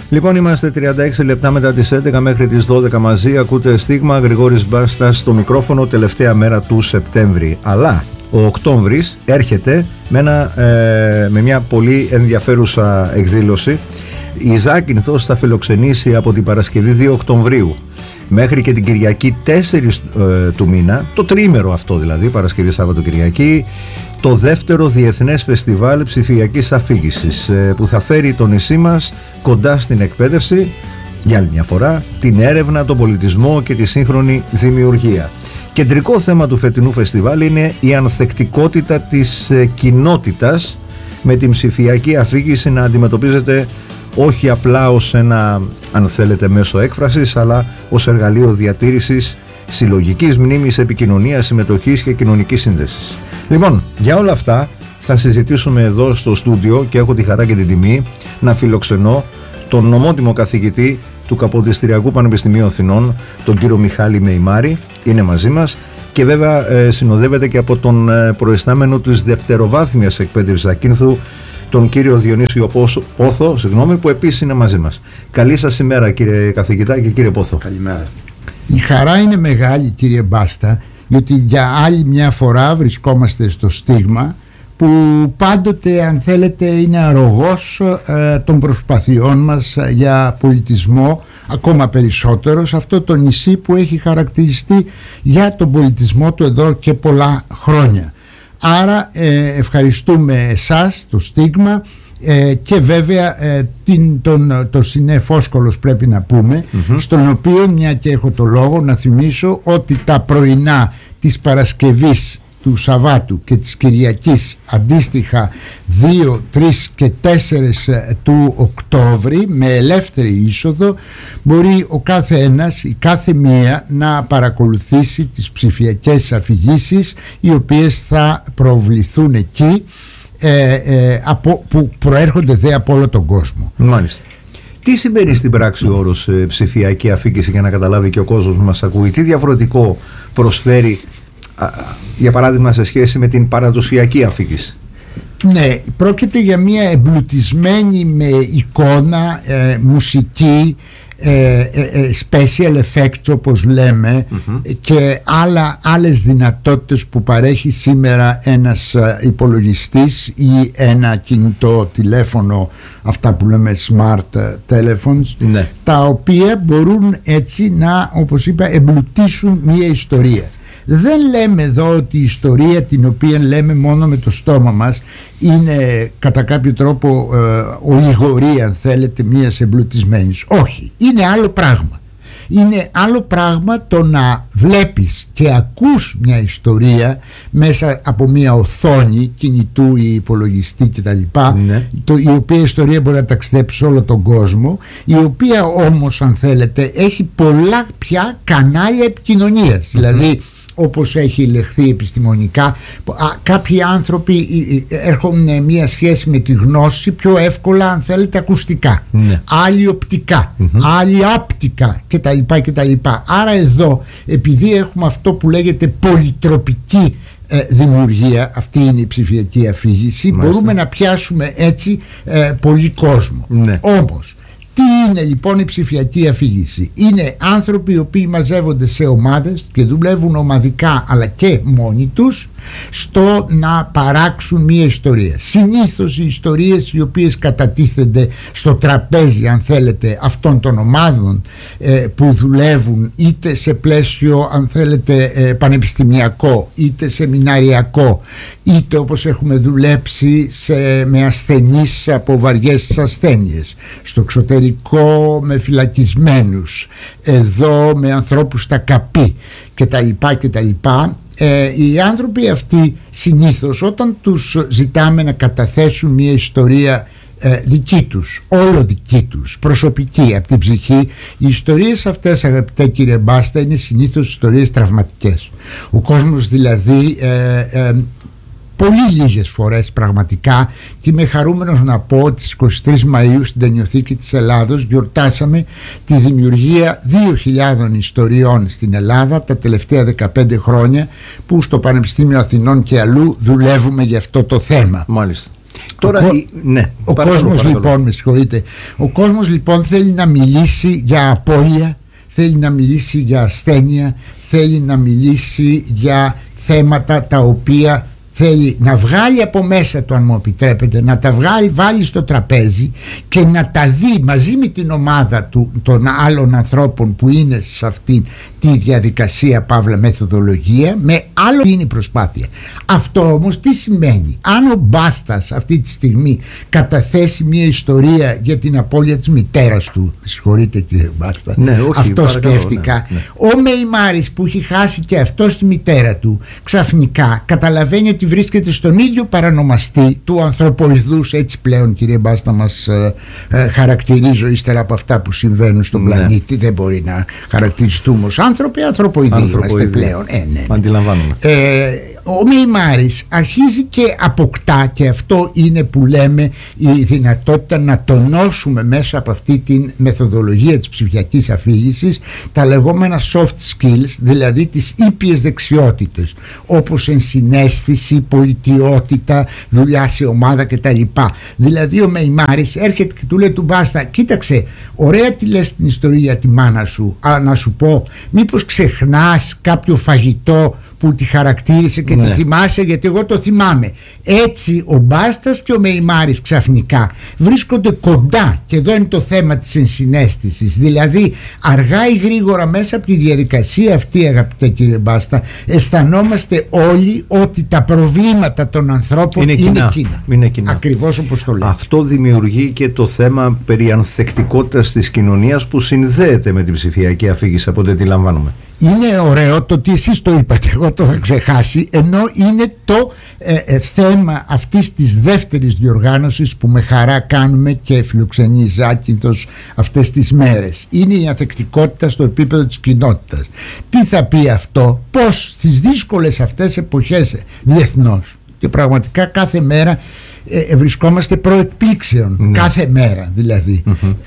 Λοιπόν, είμαστε 36 λεπτά μετά τις 11 μέχρι τις 12 μαζί. Ακούτε Στίγμα, Γρηγόρης Μπάστας στο μικρόφωνο, τελευταία μέρα του Σεπτέμβρη. Αλλά ο Οκτώβρης έρχεται με μια πολύ ενδιαφέρουσα εκδήλωση. Η Ζάκυνθος θα φιλοξενήσει από την Παρασκευή 2 Οκτωβρίου μέχρι και την Κυριακή 4 του μήνα, το τριήμερο αυτό δηλαδή, Παρασκευή, Σάββατο, Κυριακή, το δεύτερο Διεθνές Φεστιβάλ Ψηφιακής Αφήγησης, που θα φέρει το νησί μας κοντά στην εκπαίδευση, για άλλη μια φορά, την έρευνα, τον πολιτισμό και τη σύγχρονη δημιουργία. Κεντρικό θέμα του φετινού φεστιβάλ είναι η ανθεκτικότητα της κοινότητας με την ψηφιακή αφήγηση να αντιμετωπίζεται όχι απλά ως ένα, αν θέλετε, μέσο έκφρασης, αλλά ως εργαλείο διατήρησης συλλογικής μνήμης, επικοινωνίας, συμμετοχής και κοινωνικής σύνδεσης. Λοιπόν, για όλα αυτά θα συζητήσουμε εδώ στο στούντιο και έχω τη χαρά και την τιμή να φιλοξενώ τον νομότιμο καθηγητή του Καποδιστριακού Πανεπιστημίου Αθηνών, τον κύριο Μιχάλη Μεϊμάρη, είναι μαζί μας και βέβαια συνοδεύεται και από τον προϊστάμενο της δευτεροβάθμιας εκπαίδευσης Ζακύνθου, τον κύριο Διονύσιο Πόθο, που επίσης είναι μαζί μας. Καλή σας ημέρα, κύριε καθηγητά και κύριε Πόθο. Καλημέρα. Η χαρά είναι μεγάλη, κύριε Μπάστα, διότι για άλλη μια φορά βρισκόμαστε στο Στίγμα, που πάντοτε, αν θέλετε, είναι αρρωγός των προσπαθειών μας για πολιτισμό, ακόμα περισσότερο σε αυτό το νησί που έχει χαρακτηριστεί για τον πολιτισμό του εδώ και πολλά χρόνια. Άρα ευχαριστούμε εσάς, το Στίγμα, και βέβαια το Συνεφόσκολος πρέπει να πούμε, στον οποίο, μια και έχω το λόγο, να θυμίσω ότι τα πρωινά της Παρασκευής, του Σαββάτου και της Κυριακής, αντίστοιχα 2, 3 και 4 του Οκτώβρη, με ελεύθερη είσοδο, μπορεί ο κάθε ένας, η κάθε μία, να παρακολουθήσει τις ψηφιακές αφηγήσεις, οι οποίες θα προβληθούν εκεί, που προέρχονται δε από όλο τον κόσμο. Μάλιστα. Τι σημαίνει στην πράξη ο όρος ψηφιακή αφήγηση, για να καταλάβει και ο κόσμος που μας ακούει? Τι διαφορετικό προσφέρει, για παράδειγμα, σε σχέση με την παραδοσιακή αφήγηση? Ναι, πρόκειται για μια εμπλουτισμένη με εικόνα, μουσική, special effects όπως λέμε, και άλλες δυνατότητες που παρέχει σήμερα ένας υπολογιστής ή ένα κινητό τηλέφωνο, αυτά που λέμε smart telephones, ναι, τα οποία μπορούν έτσι να, όπως είπα, εμπλουτίσουν μια ιστορία. Δεν λέμε εδώ ότι η ιστορία την οποία λέμε μόνο με το στόμα μας είναι κατά κάποιο τρόπο ολιγορία, αν θέλετε, μιας εμπλουτισμένης. Όχι, είναι άλλο πράγμα. Είναι άλλο πράγμα το να βλέπεις και ακούς μια ιστορία μέσα από μια οθόνη κινητού ή υπολογιστή κτλ. Ναι. Η οποία ιστορία μπορεί να ταξιδέψει όλο τον κόσμο, η οποία όμως, αν θέλετε, έχει πολλά πια κανάλια επικοινωνίας. Δηλαδή, όπως έχει λεχθεί επιστημονικά, κάποιοι άνθρωποι έρχονται μια σχέση με τη γνώση πιο εύκολα, αν θέλετε, ακουστικά, ναι, άλλοι οπτικά, άλλοι άπτικα κτλ. Άρα εδώ, επειδή έχουμε αυτό που λέγεται πολυτροπική δημιουργία, αυτή είναι η ψηφιακή αφήγηση, μπορούμε να πιάσουμε έτσι πολύ κόσμο. Ναι. Όμως, τι είναι λοιπόν η ψηφιακή αφήγηση? Είναι άνθρωποι οι οποίοι μαζεύονται σε ομάδες και δουλεύουν ομαδικά αλλά και μόνοι τους στο να παράξουν μια ιστορία. Συνήθως οι ιστορίες οι οποίες κατατίθενται στο τραπέζι, αν θέλετε, αυτών των ομάδων που δουλεύουν είτε σε πλαίσιο, αν θέλετε, πανεπιστημιακό, είτε σεμιναριακό, είτε όπως έχουμε δουλέψει με ασθενείς από βαριές ασθένειες, στο εξωτερικό με φυλακισμένους, εδώ με ανθρώπους στα ΚΑΠΗ κτλ. Οι άνθρωποι αυτοί συνήθως, όταν τους ζητάμε να καταθέσουν μια ιστορία δική τους, όλο δική τους, προσωπική, από την ψυχή, οι ιστορίες αυτές, αγαπητέ κύριε Μπάστα, είναι συνήθως ιστορίες τραυματικές. Ο κόσμος δηλαδή πολύ λίγες φορές πραγματικά, και είμαι χαρούμενος να πω ότι στις 23 Μαΐου στην Ταινιοθήκη της Ελλάδος γιορτάσαμε τη δημιουργία 2.000 ιστοριών στην Ελλάδα τα τελευταία 15 χρόνια, που στο Πανεπιστήμιο Αθηνών και αλλού δουλεύουμε για αυτό το θέμα. Μάλιστα. Τώρα, ο κόσμος λοιπόν, με συγχωρείτε, ο κόσμος λοιπόν θέλει να μιλήσει για απώλεια, θέλει να μιλήσει για ασθένεια, θέλει να μιλήσει για θέματα τα οποία θέλει να βγάλει από μέσα του, αν μου επιτρέπετε, να τα βάλει στο τραπέζι και να τα δει μαζί με την ομάδα του, των άλλων ανθρώπων που είναι σε αυτή τη διαδικασία, παύλα μεθοδολογία, με άλλο είναι η προσπάθεια. Αυτό όμως τι σημαίνει? Αν ο Μπάστας αυτή τη στιγμή καταθέσει μια ιστορία για την απώλεια της μητέρας του, συγχωρείτε κύριε Μπάστα, αυτό σκέφτηκα, ο Μεϊμάρης που έχει χάσει και αυτός τη μητέρα του, ξαφνικά καταλαβαίνει ότι βρίσκεται στον ίδιο παρανομαστή του ανθρωποειδούς, έτσι πλέον κύριε Μπάστα μας χαρακτηρίζω ύστερα από αυτά που συμβαίνουν στον πλανήτη, δεν μπορεί να χαρακτηριστούμε ως άνθρωποι, ανθρωποειδοί είμαστε πλέον. Αντιλαμβάνομαι. Ο Μεϊμάρης αρχίζει και αποκτά, και αυτό είναι που λέμε η δυνατότητα να τονώσουμε μέσα από αυτή τη μεθοδολογία της ψηφιακής αφήγησης τα λεγόμενα soft skills, δηλαδή τις ήπιες δεξιότητες, όπως ενσυναίσθηση, πολιτιότητα, δουλειά σε ομάδα κτλ. Δηλαδή ο Μεϊμάρης έρχεται και του λέει του Μπάστα, κοίταξε, ωραία τη λες την ιστορία για τη μάνα σου, αλλά να σου πω, μήπως ξεχνάς κάποιο φαγητό που τη χαρακτήρισε και τη θυμάσαι? Γιατί εγώ το θυμάμαι. Έτσι ο Μπάστας και ο Μεϊμάρης ξαφνικά βρίσκονται κοντά, και εδώ είναι το θέμα της ενσυναίσθησης. Δηλαδή αργά ή γρήγορα μέσα από τη διαδικασία αυτή, αγαπητέ κύριε Μπάστα, αισθανόμαστε όλοι ότι τα προβλήματα των ανθρώπων είναι κοινά. Ακριβώς όπως το λέω. Αυτό δημιουργεί και το θέμα περί ανθεκτικότητας της κοινωνίας που συνδέεται με την ψηφιακή αφήγηση, από ό,τι αντιλαμβάνομαι. Είναι ωραίο το ότι εσείς το είπατε, εγώ το είχα ξεχάσει, ενώ είναι το θέμα αυτής της δεύτερης διοργάνωσης που με χαρά κάνουμε και φιλοξενεί Ζάκυνθος αυτές τις μέρες. Είναι η ανθεκτικότητα στο επίπεδο της κοινότητας. Τι θα πει αυτό? Πως στις δύσκολες αυτές εποχές διεθνώς, και πραγματικά κάθε μέρα βρισκόμαστε προεκπλήξεων, κάθε μέρα δηλαδή,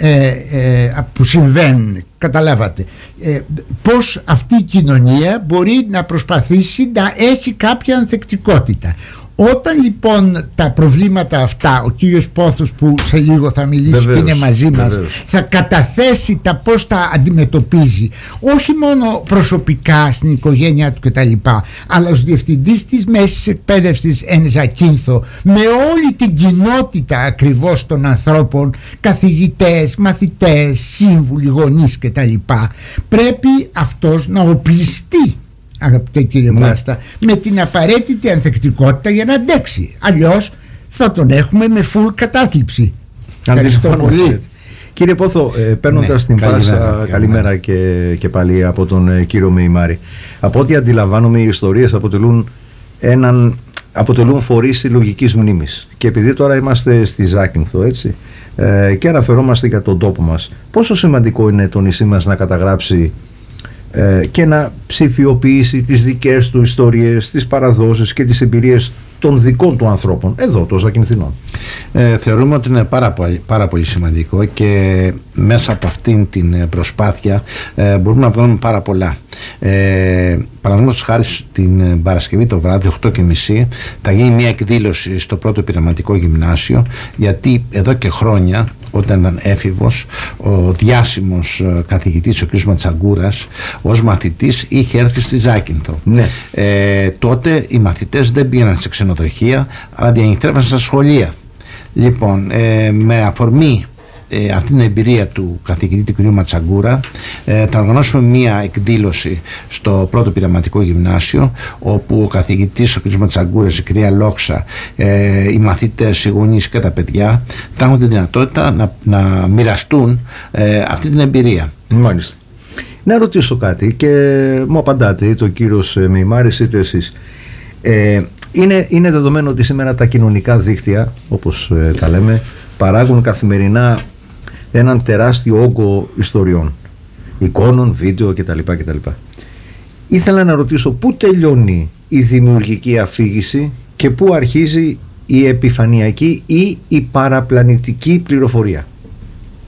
που συμβαίνουν, καταλάβατε, πως αυτή η κοινωνία μπορεί να προσπαθήσει να έχει κάποια ανθεκτικότητα. Όταν λοιπόν τα προβλήματα αυτά, ο κύριος Πόθος που σε λίγο θα μιλήσει και είναι μαζί μας, θα καταθέσει τα πώς τα αντιμετωπίζει, όχι μόνο προσωπικά στην οικογένειά του κτλ, αλλά ως διευθυντής της μέσης εκπαίδευσης εν Ζακύνθο, με όλη την κοινότητα ακριβώς των ανθρώπων, καθηγητές, μαθητές, σύμβουλοι, γονείς κτλ, πρέπει αυτός να οπλιστεί, αγαπητέ κύριε Μπάστα, με την απαραίτητη ανθεκτικότητα για να αντέξει. Αλλιώς θα τον έχουμε με full κατάθλιψη. Ευχαριστώ πολύ. Κύριε Πόθο, παίρνοντας την πάσα, καλημέρα και πάλι από τον κύριο Μεϊμάρη. Από ό,τι αντιλαμβάνομαι, οι ιστορίες αποτελούν φορείς συλλογικής μνήμης. Και επειδή τώρα είμαστε στη Ζάκυνθο, έτσι, και αναφερόμαστε για τον τόπο μας, πόσο σημαντικό είναι το νησί μας να καταγράψει και να ψηφιοποιήσει τις δικές του ιστορίες, τις παραδόσεις και τις εμπειρίες των δικών του ανθρώπων εδώ, των Ζακυνθινών. Θεωρούμε ότι είναι πάρα πολύ σημαντικό, και μέσα από αυτήν την προσπάθεια μπορούμε να βγάλουμε πάρα πολλά. Παραδείγματος χάρη, την Παρασκευή το βράδυ 8:30 θα γίνει μια εκδήλωση στο πρώτο πειραματικό γυμνάσιο, γιατί εδώ και χρόνια, όταν ήταν έφηβος, ο διάσημος καθηγητής ο κ. Ματσαγκούρας ως μαθητής είχε έρθει στη Ζάκυνθο. Τότε οι μαθητές δεν πήγαιναν σε ξενοδοχεία, αλλά διανυκτερεύαν στα σχολεία. Λοιπόν, με αφορμή αυτή την εμπειρία του καθηγητή του κ. Ματσαγκούρα, θα οργανώσουμε μία εκδήλωση στο πρώτο πειραματικό γυμνάσιο, όπου ο καθηγητής ο κ. Ματσαγκούρας, η κυρία Λόξα, οι μαθητές, οι γονείς και τα παιδιά θα έχουν τη δυνατότητα να μοιραστούν αυτή την εμπειρία. Μάλιστα. Να ρωτήσω κάτι και μου απαντάτε, είτε ο κύριος Μεϊμάρης είτε εσείς. Είναι δεδομένο ότι σήμερα τα κοινωνικά δίκτυα, όπως τα λέμε, παράγουν καθημερινά έναν τεράστιο όγκο ιστοριών, εικόνων, βίντεο κτλ. Ήθελα να ρωτήσω πού τελειώνει η δημιουργική αφήγηση και πού αρχίζει η επιφανειακή ή η παραπλανητική πληροφορία.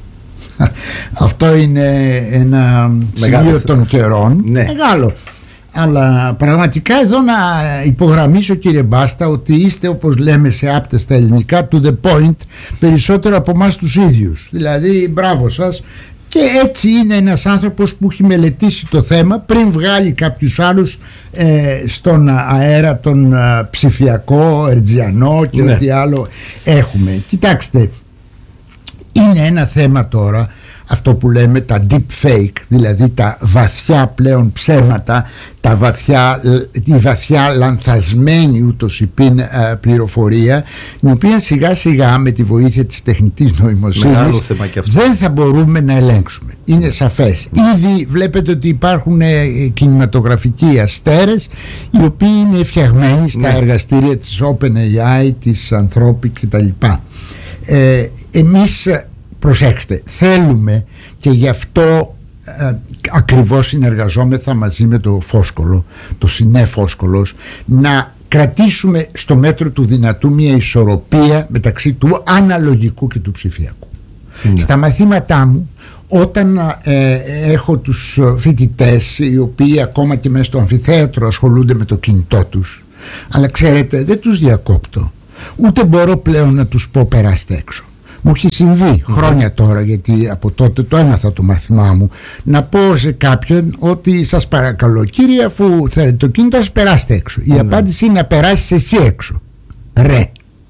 Αυτό είναι ένα σημείο των καιρών, μεγάλο. Αλλά πραγματικά εδώ να υπογραμμίσω, κύριε Μπάστα, ότι είστε, όπως λέμε σε άπτεστα ελληνικά, to the point, περισσότερο από εμάς τους ίδιους. Δηλαδή μπράβο σας. Και έτσι είναι ένας άνθρωπος που έχει μελετήσει το θέμα πριν βγάλει κάποιους άλλους στον αέρα, τον ψηφιακό, ερτζιανό και ό,τι άλλο έχουμε. Κοιτάξτε, είναι ένα θέμα τώρα αυτό που λέμε τα deep fake, δηλαδή τα βαθιά πλέον ψέματα, η βαθιά λανθασμένη ούτως υπήν πληροφορία, την οποία σιγά σιγά με τη βοήθεια της τεχνητής νοημοσύνης δεν θα μπορούμε να ελέγξουμε. Είναι σαφές. Ήδη βλέπετε ότι υπάρχουν κινηματογραφικοί αστέρες οι οποίοι είναι φτιαγμένοι στα εργαστήρια της OpenAI, της Anthropic κτλ. Εμείς, προσέξτε, θέλουμε, και γι' αυτό ακριβώς συνεργαζόμεθα μαζί με το Φόσκολο, το ΣΥΝΕ Φόσκολος, να κρατήσουμε στο μέτρο του δυνατού μια ισορροπία μεταξύ του αναλογικού και του ψηφιακού. Στα μαθήματά μου, όταν έχω τους φοιτητές οι οποίοι ακόμα και μέσα στο αμφιθέατρο ασχολούνται με το κινητό τους, αλλά ξέρετε, δεν τους διακόπτω, ούτε μπορώ πλέον να τους πω περάστε έξω. Μου έχει συμβεί χρόνια τώρα, γιατί από τότε το έμαθα το μάθημά μου, να πω σε κάποιον ότι σας παρακαλώ κύριε, αφού θέλετε το κινητό σας, περάστε έξω. Η απάντηση είναι να περάσεις εσύ έξω. Ρε.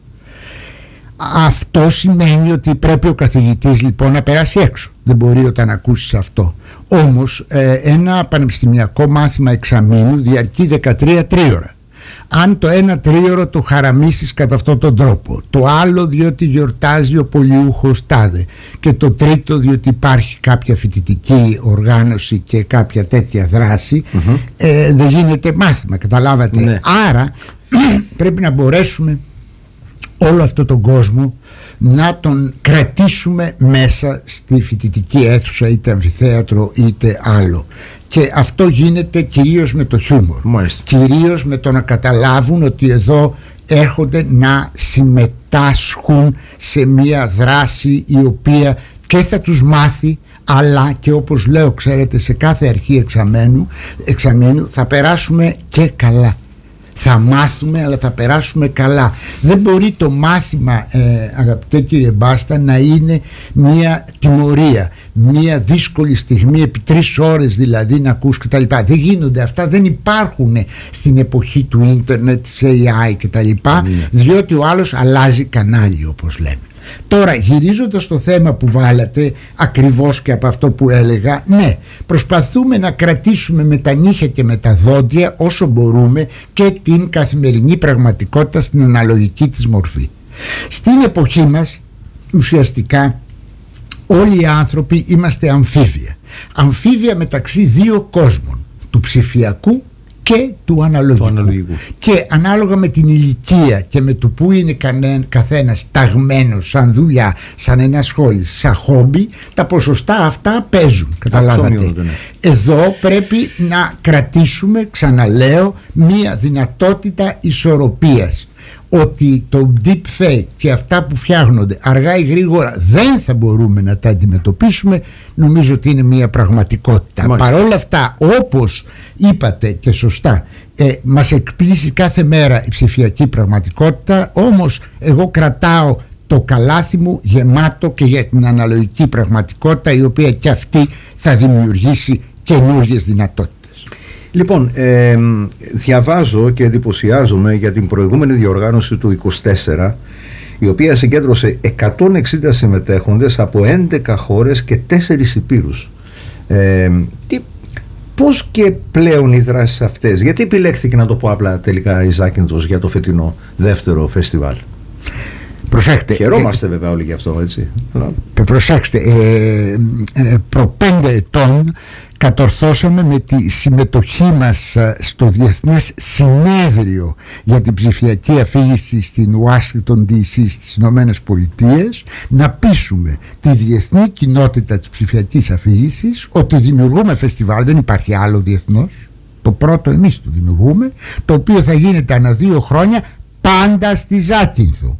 Αυτό σημαίνει ότι πρέπει ο καθηγητής λοιπόν να περάσει έξω. Δεν μπορεί όταν ακούσεις αυτό. Όμως ένα πανεπιστημιακό μάθημα εξαμήνου διαρκεί 13 τρίωρα. Αν το ένα τρίωρο το χαραμίσεις κατά αυτόν τον τρόπο, το άλλο διότι γιορτάζει ο πολιούχος τάδε, και το τρίτο διότι υπάρχει κάποια φοιτητική οργάνωση και κάποια τέτοια δράση, δεν γίνεται μάθημα, καταλάβατε. Ναι. Άρα πρέπει να μπορέσουμε όλο αυτόν τον κόσμο να τον κρατήσουμε μέσα στη φοιτητική αίθουσα, είτε αμφιθέατρο είτε άλλο. Και αυτό γίνεται κυρίως με το χιούμορ. Κυρίως με το να καταλάβουν ότι εδώ έρχονται να συμμετάσχουν σε μια δράση η οποία και θα τους μάθει, αλλά και όπως λέω, ξέρετε, σε κάθε αρχή εξαμήνου θα περάσουμε και καλά. Θα μάθουμε, αλλά θα περάσουμε καλά. Δεν μπορεί το μάθημα, αγαπητέ κύριε Μπάστα, να είναι μια τιμωρία, μια δύσκολη στιγμή επί 3 ώρες δηλαδή να ακούς κτλ. Δεν γίνονται αυτά, δεν υπάρχουν στην εποχή του ίντερνετ, της AI κτλ, διότι ο άλλος αλλάζει κανάλι, όπως λέμε. Τώρα, γυρίζοντας στο θέμα που βάλατε, ακριβώς και από αυτό που έλεγα, ναι, προσπαθούμε να κρατήσουμε με τα νύχια και με τα δόντια όσο μπορούμε και την καθημερινή πραγματικότητα στην αναλογική της μορφή. Στην εποχή μας ουσιαστικά όλοι οι άνθρωποι είμαστε αμφίβια μεταξύ δύο κόσμων, του ψηφιακού και του αναλογικού. Και ανάλογα με την ηλικία και με το που είναι καθένας ταγμένος σαν δουλειά, σαν ενασχόληση, σαν χόμπι, τα ποσοστά αυτά παίζουν. Καταλάβατε. Εδώ πρέπει να κρατήσουμε, ξαναλέω, μία δυνατότητα ισορροπίας. Ότι το deep fake και αυτά που φτιάχνονται αργά ή γρήγορα δεν θα μπορούμε να τα αντιμετωπίσουμε, νομίζω ότι είναι μια πραγματικότητα. Παρ' όλα αυτά, όπως είπατε και σωστά, μας εκπλήσει κάθε μέρα η ψηφιακή πραγματικότητα, όμως εγώ κρατάω το καλάθι μου γεμάτο και για την αναλογική πραγματικότητα, η οποία και αυτή θα δημιουργήσει καινούργιες δυνατότητες. Λοιπόν, διαβάζω και εντυπωσιάζομαι για την προηγούμενη διοργάνωση του 24, η οποία συγκέντρωσε 160 συμμετέχοντες από 11 χώρες και 4 υπήρους. Πώς και πλέον οι δράσεις αυτές, γιατί επιλέχθηκε, να το πω απλά τελικά, η Ζάκυνθος για το φετινό δεύτερο φεστιβάλ? Προσέξτε, χαιρόμαστε βέβαια όλοι γι' αυτό, έτσι. Προσέξτε, προ 5 ετών κατορθώσαμε με τη συμμετοχή μας στο Διεθνές Συνέδριο για την ψηφιακή αφήγηση στην Ουάσιγκτον DC στις Ηνωμένες Πολιτείες να πείσουμε τη διεθνή κοινότητα της ψηφιακής αφήγησης ότι δημιουργούμε φεστιβάλ, δεν υπάρχει άλλο διεθνώς, το πρώτο εμείς το δημιουργούμε, το οποίο θα γίνεται ανά 2 χρόνια πάντα στη Ζάκυνθο,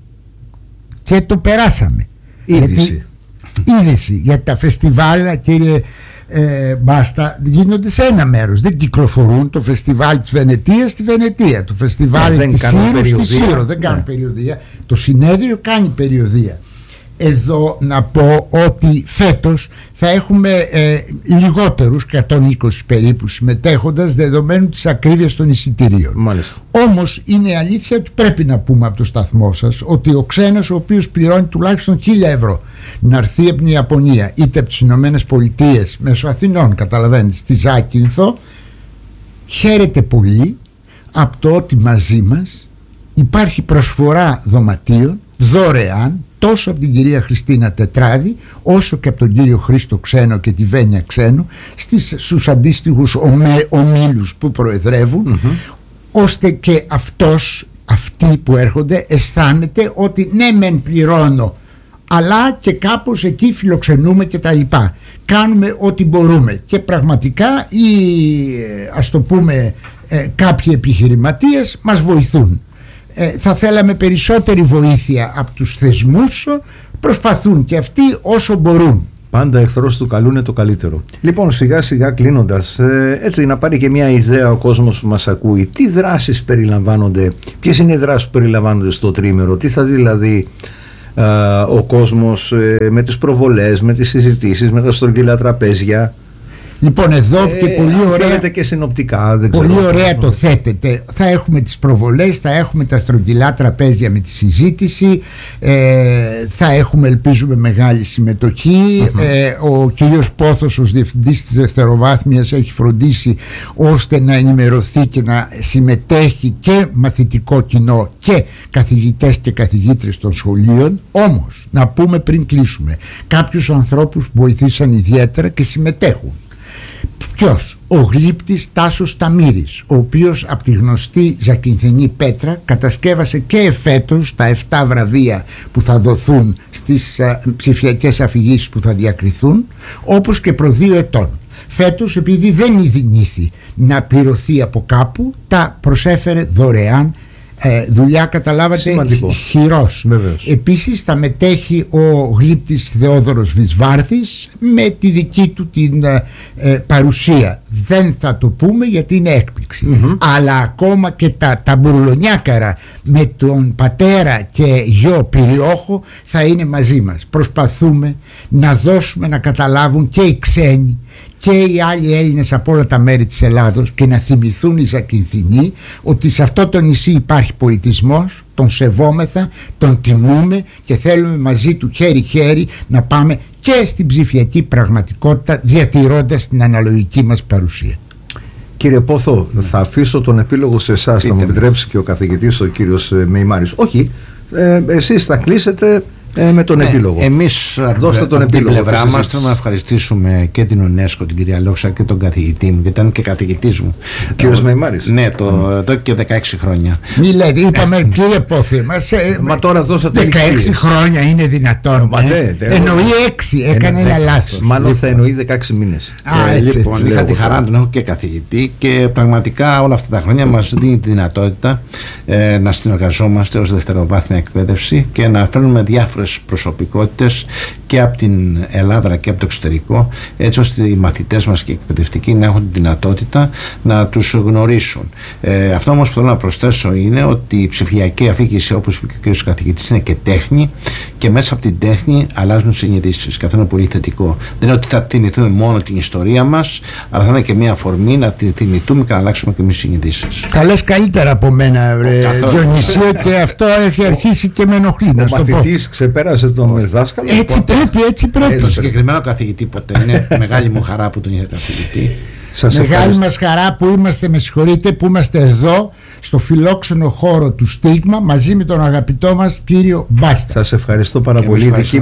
και το περάσαμε. Είδηση, γιατί τα φεστιβάλ, κύριε μπάστα γίνονται σε ένα μέρος, δεν κυκλοφορούν. Το φεστιβάλ της Βενετίας στη Βενετία, το φεστιβάλ της Σύρου στη Σύρο, δεν κάνουν περιοδεία. Το συνέδριο κάνει περιοδεία. Εδώ να πω ότι φέτος θα έχουμε λιγότερους, 120 περίπου συμμετέχοντας, δεδομένου της ακρίβειας των εισιτηρίων. Μάλιστα. Όμως είναι αλήθεια ότι πρέπει να πούμε από το σταθμό σας ότι ο ξένος, ο οποίος πληρώνει τουλάχιστον 1.000 ευρώ να έρθει από την Ιαπωνία είτε από τις Ηνωμένες Πολιτείες μέσω Αθηνών, καταλαβαίνετε, στη Ζάκυνθο, χαίρεται πολύ από το ότι μαζί μας υπάρχει προσφορά δωματίων δωρεάν, τόσο από την κυρία Χριστίνα Τετράδη όσο και από τον κύριο Χρήστο Ξένο και τη Βένια Ξένο στους αντίστοιχους ομίλους που προεδρεύουν, ώστε και αυτοί που έρχονται αισθάνεται ότι ναι μεν πληρώνω, αλλά και κάπως εκεί φιλοξενούμε και τα λοιπά. Κάνουμε ό,τι μπορούμε και πραγματικά ας το πούμε κάποιοι επιχειρηματίες μας βοηθούν. Θα θέλαμε περισσότερη βοήθεια από τους θεσμούς, προσπαθούν και αυτοί όσο μπορούν. Πάντα εχθρός του καλού είναι το καλύτερο. Λοιπόν, σιγά σιγά κλείνοντας, έτσι να πάρει και μια ιδέα ο κόσμος που μας ακούει, τι δράσεις περιλαμβάνονται, ποιες είναι οι δράσεις που περιλαμβάνονται στο τρίμερο, τι θα δει δηλαδή ο κόσμος με τις προβολές, με τις συζητήσεις, με τα στρογγυλά τραπέζια. Λοιπόν, εδώ και πολύ ωραία, θέλετε και συνοπτικά, δεν πολύ ξέρω, ωραία το θέτετε. Θα έχουμε τις προβολές, θα έχουμε τα στρογγυλά τραπέζια με τη συζήτηση, θα έχουμε, ελπίζουμε, μεγάλη συμμετοχή. Ο κύριος Πόθος ως διευθυντής της δευτεροβάθμιας έχει φροντίσει ώστε να ενημερωθεί και να συμμετέχει και μαθητικό κοινό και καθηγητές και καθηγήτρες των σχολείων. Όμως να πούμε πριν κλείσουμε κάποιους ανθρώπους που βοηθήσαν ιδιαίτερα και συμμετέχουν. Ποιος? Ο γλύπτης Τάσος Ταμύρης, ο οποίος από τη γνωστή Ζακυνθινή πέτρα κατασκεύασε και εφέτος τα 7 βραβεία που θα δοθούν στις ψηφιακές αφηγήσεις που θα διακριθούν, όπως και προ 2 ετών. Φέτος, επειδή δεν ειδηνήθη να πληρωθεί από κάπου, τα προσέφερε δωρεάν. Δουλειά, καταλάβατε, σημαντικό. Χειρός. Βεβαίως. Επίσης θα μετέχει ο γλύπτης Θεόδωρος Βυσβάρθης με τη δική του την παρουσία. Δεν θα το πούμε γιατί είναι έκπληξη. Αλλά ακόμα και τα μπουρλονιάκαρα με τον πατέρα και γιο Πυριόχο θα είναι μαζί μας. Προσπαθούμε να δώσουμε να καταλάβουν και οι ξένοι και οι άλλοι Έλληνες από όλα τα μέρη της Ελλάδος και να θυμηθούν οι Ζακυνθινοί ότι σε αυτό το νησί υπάρχει πολιτισμός, τον σεβόμεθα, τον τιμούμε και θέλουμε μαζί του χέρι-χέρι να πάμε και στην ψηφιακή πραγματικότητα, διατηρώντας την αναλογική μας παρουσία. Κύριε Πόθο, θα αφήσω τον επίλογο σε εσάς, θα μου επιτρέψει και ο καθηγητής ο κύριος Μεϊμάρης. Όχι, εσείς θα κλείσετε με τον επίλογο. Εμείς από την πλευρά μας θέλουμε να ευχαριστήσουμε και την UNESCO, την κυρία Λόξα και τον καθηγητή μου, γιατί ήταν και καθηγητής μου. Κύριος Μεϊμάρης. Ναι, εδώ και 16 χρόνια. Μη λέτε, είπαμε κύριε Πόθη, μα τώρα δώσατε 16 χρόνια είναι δυνατόν. Εννοεί 6, έκανε ένα λάθος. Μάλλον θα εννοεί 16 μήνες. Λοιπόν, είχα τη χαρά να τον έχω και καθηγητή και πραγματικά όλα αυτά τα χρόνια μας δίνει τη δυνατότητα να συνεργαζόμαστε ως δευτεροβάθμια εκπαίδευση και να φέρνουμε διάφορες προσωπικότητες και από την Ελλάδα και από το εξωτερικό, έτσι ώστε οι μαθητές μας και οι εκπαιδευτικοί να έχουν τη δυνατότητα να τους γνωρίσουν. Αυτό όμως που θέλω να προσθέσω είναι ότι η ψηφιακή αφήγηση, όπως είπε και ο κ. καθηγητής, είναι και τέχνη και μέσα από την τέχνη αλλάζουν συνειδήσεις και αυτό είναι πολύ θετικό. Δεν είναι ότι θα θυμηθούμε μόνο την ιστορία μας, αλλά θα είναι και μια αφορμή να τη θυμηθούμε και να αλλάξουμε και εμείς συνειδήσεις. Τα λες καλύτερα από μένα, Διονυσίο, και αυτό έχει αρχίσει και με ενοχλεί. Ο μαθητής ξεπέρασε τον δάσκαλο. Έτσι πρέπει. Το συγκεκριμένο καθηγητή ποτέ. Είναι μεγάλη μου χαρά που τον είχα καθηγητή. Μεγάλη μας χαρά που είμαστε, με συγχωρείτε, που είμαστε εδώ στο φιλόξενο χώρο του Στίγμα μαζί με τον αγαπητό μας κύριο Μπάστα. Σας ευχαριστώ πάρα πολύ. Δική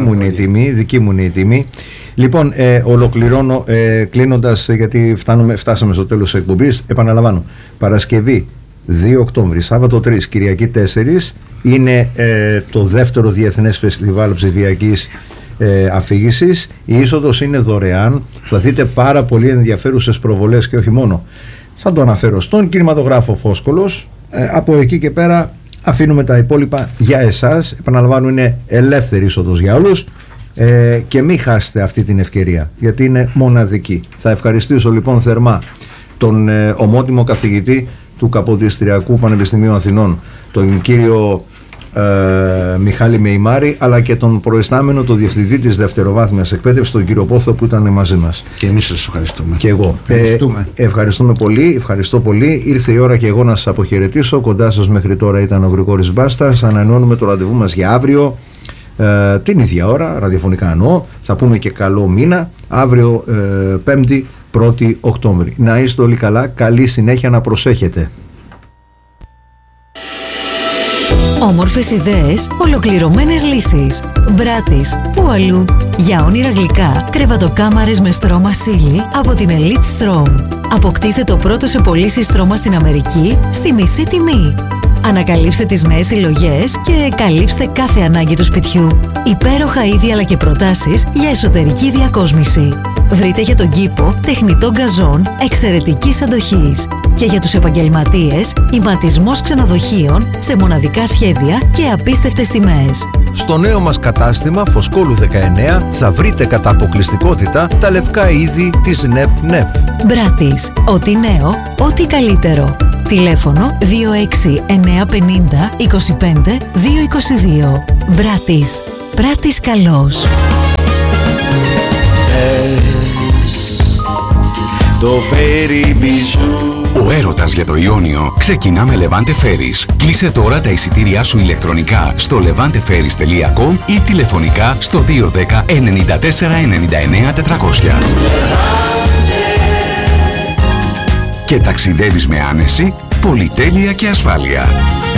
μου είναι η τιμή. Λοιπόν, ολοκληρώνω κλείνοντας, γιατί φτάσαμε στο τέλος της εκπομπής. Επαναλαμβάνω, Παρασκευή 2 Οκτώβρη, Σάββατο 3, Κυριακή 4 είναι το δεύτερο Διεθνές Φεστιβάλ Ψηφιακής Αφήγησης. Η είσοδος είναι δωρεάν. Θα δείτε πάρα πολύ ενδιαφέρουσες προβολές και όχι μόνο. Θα το αναφέρω στον κινηματογράφο Φόσκολος. Από εκεί και πέρα αφήνουμε τα υπόλοιπα για εσάς. Επαναλαμβάνω, είναι ελεύθερη είσοδος για όλους. και μην χάσετε αυτή την ευκαιρία, γιατί είναι μοναδική. Θα ευχαριστήσω λοιπόν θερμά τον ομότιμο καθηγητή του Καποδιστριακού Πανεπιστημίου Αθηνών, τον κύριο Μιχάλη Μεϊμάρη, αλλά και τον προϊστάμενο, τον διευθυντή της δευτεροβάθμιας εκπαίδευσης, τον κύριο Πόθο, που ήταν μαζί μας. Και εμείς σας ευχαριστούμε. Και εγώ. Ευχαριστούμε πολύ, ευχαριστώ πολύ. Ήρθε η ώρα και εγώ να σας αποχαιρετήσω. Κοντά σας μέχρι τώρα ήταν ο Γρηγόρης Μπάστας. Ανανεώνουμε το ραντεβού μας για αύριο, την ίδια ώρα, ραδιοφωνικά εννοώ. Θα πούμε και καλό μήνα. Αύριο 5η 1η Οκτώβρη. Να είστε όλοι καλά, καλή συνέχεια, να προσέχετε. Όμορφες ιδέες, ολοκληρωμένες λύσεις. Μπράτις, πού αλλού. Για όνειρα γλυκά, κρεβατοκάμαρες με στρώμα σίλι από την Elite Strom. Αποκτήστε το πρώτο σε πωλήσεις στρώμα στην Αμερική στη μισή τιμή. Ανακαλύψτε τις νέες συλλογές και καλύψτε κάθε ανάγκη του σπιτιού. Υπέροχα είδη αλλά και προτάσεις για εσωτερική διακόσμηση. Βρείτε για τον κήπο τεχνητό γκαζόν εξαιρετικής αντοχής. Και για τους επαγγελματίες, ηματισμός ξενοδοχείων σε μοναδικά σχέδια και απίστευτες τιμές. Στο νέο μας κατάστημα Φωσκόλου 19 θα βρείτε κατά αποκλειστικότητα τα λευκά είδη της ΝΕΦ. Μπράτις, ό,τι νέο, ό,τι καλύτερο. Τηλέφωνο 26950 25 222. Μπράτις, πράτης καλός. Το φέρι μπιζού. Ο έρωτας για το Ιόνιο ξεκινά με Levante Ferries. Κλείσε τώρα τα εισιτήριά σου ηλεκτρονικά στο levanteferries.com ή τηλεφωνικά στο 210 94 99 400. Και ταξιδεύεις με άνεση, πολυτέλεια και ασφάλεια.